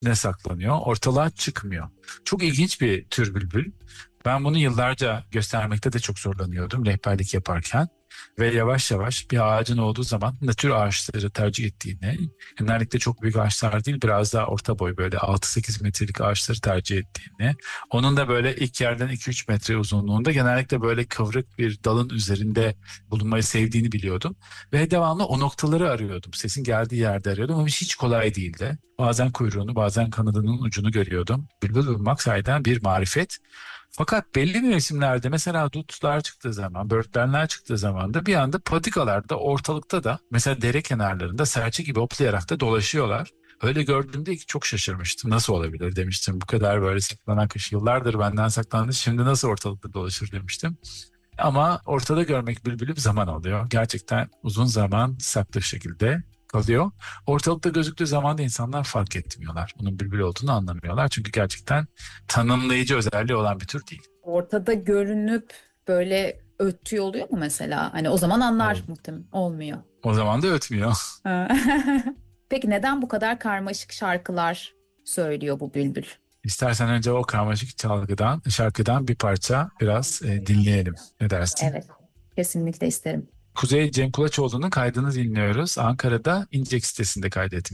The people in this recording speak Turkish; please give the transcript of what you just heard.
ne saklanıyor? Ortalığa çıkmıyor. Çok ilginç bir tür bülbül. Ben bunu yıllarca göstermekte de çok zorlanıyordum rehberlik yaparken. Ve yavaş yavaş bir ağacın olduğu zaman ne tür ağaçları tercih ettiğini, genellikle çok büyük ağaçlar değil biraz daha orta boy böyle 6-8 metrelik ağaçları tercih ettiğini, onun da böyle ilk yerden 2-3 metre uzunluğunda genellikle böyle kıvrık bir dalın üzerinde bulunmayı sevdiğini biliyordum. Ve devamlı o noktaları arıyordum. Sesin geldiği yerde arıyordum ama hiç kolay değildi. Bazen kuyruğunu, bazen kanadının ucunu görüyordum. Bülbül bulmak sahiden bir marifet. Fakat belli mevsimlerde mesela dutlar çıktığı zaman, böğürtlenler çıktığı zaman da bir anda patikalarda, ortalıkta da mesela dere kenarlarında serçe gibi hoplayarak da dolaşıyorlar. Öyle gördüğümde ilk çok şaşırmıştım. Nasıl olabilir demiştim. Bu kadar böyle saklanan kuş yıllardır benden saklandı. Şimdi nasıl ortalıkta dolaşır demiştim. Ama ortada görmek bülbülü bir zaman alıyor. Gerçekten uzun zaman saklı şekilde kalıyor. Ortalıkta gözüktüğü zaman da insanlar fark etmiyorlar. Bunun bülbül olduğunu anlamıyorlar. Çünkü gerçekten tanımlayıcı özelliği olan bir tür değil. Ortada görünüp böyle öttüğü oluyor mu mesela? Hani o zaman anlar O, muhtemelen. Olmuyor. o zaman da ötmüyor. Ha. Peki neden bu kadar karmaşık şarkılar söylüyor bu bülbül? İstersen önce o karmaşık şarkıdan bir parça biraz dinleyelim. Ne dersin? Evet, kesinlikle isterim. Kuzey Cem Kulaçoğlu'nun kaydını dinliyoruz. Ankara'da İncek sitesinde kaydetmiş.